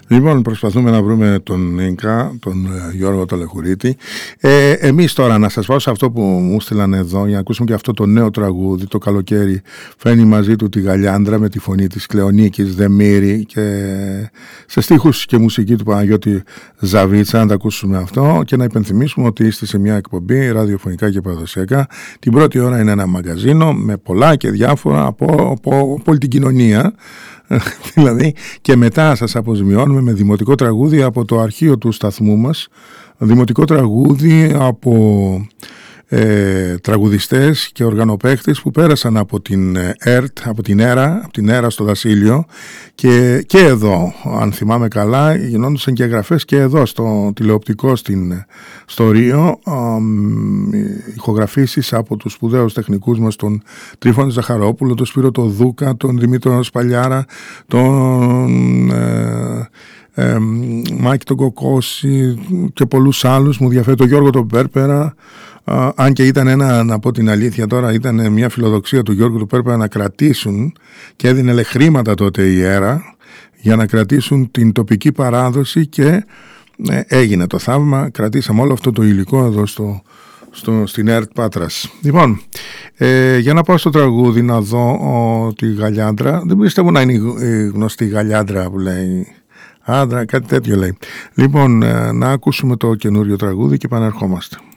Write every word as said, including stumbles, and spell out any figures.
Λοιπόν, προσπαθούμε να βρούμε τον Ίνκα, τον Γιώργο Τολεχουρίτη. Ε, εμείς τώρα να σας πάω σε αυτό που μου στείλαν εδώ για να ακούσουμε και αυτό το νέο τραγούδι. Το καλοκαίρι φέρνει μαζί του τη Γαλιάντρα με τη φωνή της Κλεονίκης Δεμήρη και σε στίχους και μουσική του Παναγιώτη Ζαβίτσα. Να τα ακούσουμε αυτό και να υπενθυμίσουμε ότι είστε σε μια εκπομπή ραδιοφωνικά και παραδοσιακά. Την πρώτη ώρα είναι ένα μαγαζίνο με πολλά και διάφορα από, από, από όλη την κοινωνία. Δηλαδή, και μετά σας αποζημιώνουμε με δημοτικό τραγούδι από το αρχείο του σταθμού μας, δημοτικό τραγούδι από ε, τραγουδιστές και οργανοπαίκτες που πέρασαν από την ΕΡΤ, από την ΕΡΑ, από την ΕΡΑ στο Βασίλειο και, και εδώ, αν θυμάμαι καλά, γινόντουσαν και εγγραφές και εδώ στο τηλεοπτικό στην, στο Ρίο, ε, ηχογραφήσεις από τους σπουδαίους τεχνικούς μας, τον Τρίφωνα Ζαχαρόπουλο, τον Σπύρο το Δούκα, τον Δημήτρο Σπαλιάρα, τον ε, ε, Μάκη τον Κοκόση και πολλούς άλλους. Μου διαφέρει τον Γιώργο τον Πέρπερα. Uh, αν και ήταν ένα, να πω την αλήθεια τώρα, ήταν μια φιλοδοξία του Γιώργου του Πέρπερα να κρατήσουν και έδινε χρήματα τότε η ΕΡΑ για να κρατήσουν την τοπική παράδοση και ε, έγινε το θαύμα. Κρατήσαμε όλο αυτό το υλικό εδώ στο, στο, στην ΕΡΤ Πάτρας. Λοιπόν, ε, για να πάω στο τραγούδι να δω ο, τη Γαλιάντρα. Δεν πιστεύω να είναι η γνωστή Γαλιάντρα που λέει άντρα, κάτι τέτοιο λέει. Λοιπόν, ε, να ακούσουμε το καινούριο τραγούδι και επανερχόμαστε.